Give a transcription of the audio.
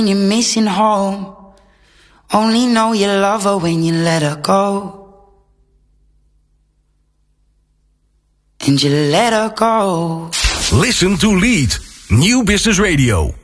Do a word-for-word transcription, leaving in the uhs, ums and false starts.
You're missing home. Only know you love her when you let her go. And you let her go. Listen to Lead. New Business Radio.